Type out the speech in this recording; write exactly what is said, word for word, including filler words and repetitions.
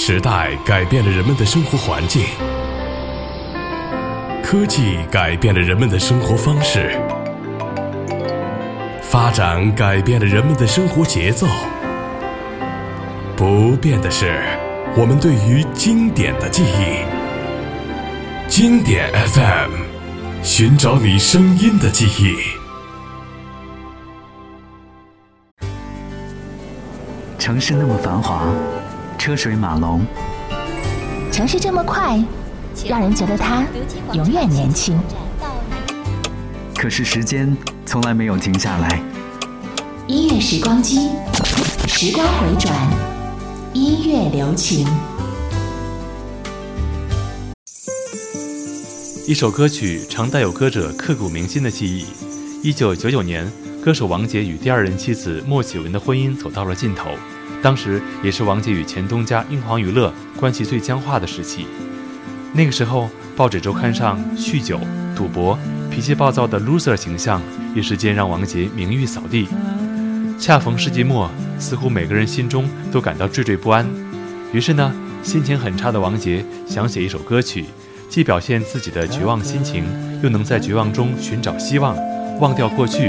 时代改变了人们的生活环境，科技改变了人们的生活方式，发展改变了人们的生活节奏。不变的是我们对于经典的记忆。经典 F M， 寻找你声音的记忆。 城市那么繁华，车水马龙， 城市这么快，让人觉得它永远年轻。 可是时间从来没有停下来。 音乐时光机，时光回转，音乐留情。 一首歌曲常带有歌者刻骨铭心的记忆。一九九九年，歌手王杰与第二任妻子莫启文的婚姻走到了尽头，当时也是王杰与前东家英皇娱乐关系最僵化的时期。那个时候，报纸周刊上酗酒、赌博、脾气暴躁的 loser 形象一时间让王杰名誉扫地。恰逢世纪末，似乎每个人心中都感到惴惴不安。于是呢，心情很差的王杰想写一首歌曲，既表现自己的绝望心情，又能在绝望中寻找希望，忘掉过去，